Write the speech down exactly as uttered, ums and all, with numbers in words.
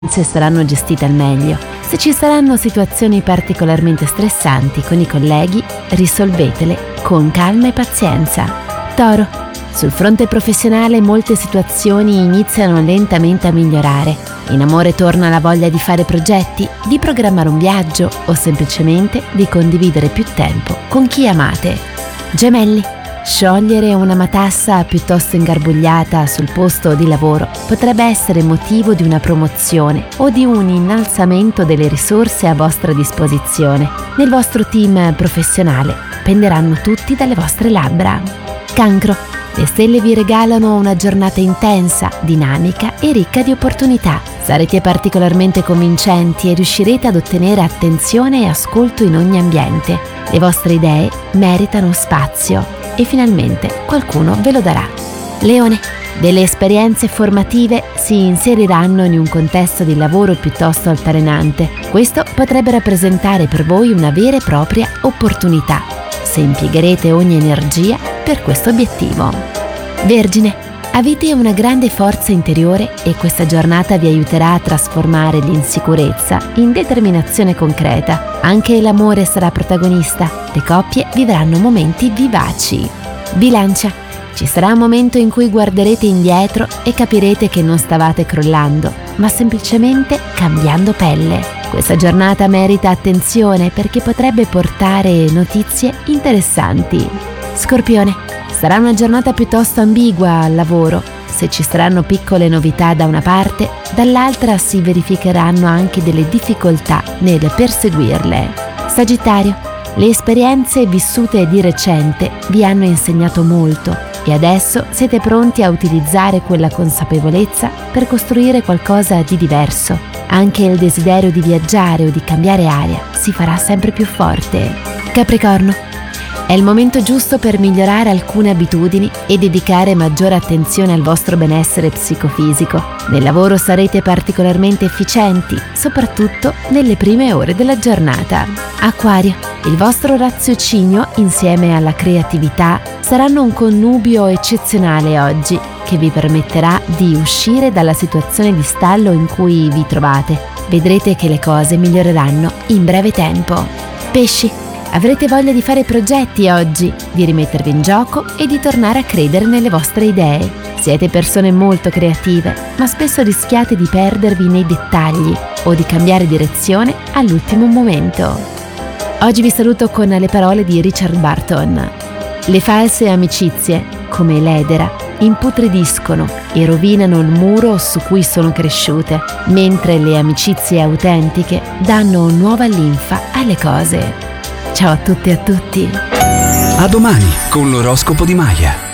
se saranno gestite al meglio. Se ci saranno situazioni particolarmente stressanti con i colleghi, risolvetele con calma e pazienza. Toro, sul fronte professionale molte situazioni iniziano lentamente a migliorare. In amore torna la voglia di fare progetti, di programmare un viaggio o semplicemente di condividere più tempo con chi amate. Gemelli, sciogliere una matassa piuttosto ingarbugliata sul posto di lavoro potrebbe essere motivo di una promozione o di un innalzamento delle risorse a vostra disposizione. Nel vostro team professionale penderanno tutti dalle vostre labbra. Cancro, le stelle vi regalano una giornata intensa, dinamica e ricca di opportunità. Sarete particolarmente convincenti e riuscirete ad ottenere attenzione e ascolto in ogni ambiente. Le vostre idee meritano spazio e finalmente qualcuno ve lo darà. Leone, delle esperienze formative si inseriranno in un contesto di lavoro piuttosto altalenante. Questo potrebbe rappresentare per voi una vera e propria opportunità, se impiegherete ogni energia per questo obiettivo. Vergine, avete una grande forza interiore e questa giornata vi aiuterà a trasformare l'insicurezza in determinazione concreta. Anche l'amore sarà protagonista. Le coppie vivranno momenti vivaci. Bilancia, ci sarà un momento in cui guarderete indietro e capirete che non stavate crollando, ma semplicemente cambiando pelle. Questa giornata merita attenzione perché potrebbe portare notizie interessanti. Scorpione, sarà una giornata piuttosto ambigua al lavoro. Se ci saranno piccole novità da una parte, dall'altra si verificheranno anche delle difficoltà nel perseguirle. Sagittario, le esperienze vissute di recente vi hanno insegnato molto e adesso siete pronti a utilizzare quella consapevolezza per costruire qualcosa di diverso. Anche il desiderio di viaggiare o di cambiare aria si farà sempre più forte. Capricorno, è il momento giusto per migliorare alcune abitudini e dedicare maggiore attenzione al vostro benessere psicofisico. Nel lavoro sarete particolarmente efficienti, soprattutto nelle prime ore della giornata. Acquario, il vostro raziocinio insieme alla creatività saranno un connubio eccezionale oggi, che vi permetterà di uscire dalla situazione di stallo in cui vi trovate. Vedrete che le cose miglioreranno in breve tempo. Pesci, avrete voglia di fare progetti oggi, di rimettervi in gioco e di tornare a credere nelle vostre idee. Siete persone molto creative, ma spesso rischiate di perdervi nei dettagli o di cambiare direzione all'ultimo momento. Oggi vi saluto con le parole di Richard Burton. Le false amicizie, come l'edera, imputridiscono e rovinano il muro su cui sono cresciute, mentre le amicizie autentiche danno nuova linfa alle cose. Ciao a tutte e a tutti. A domani con l'oroscopo di Maya.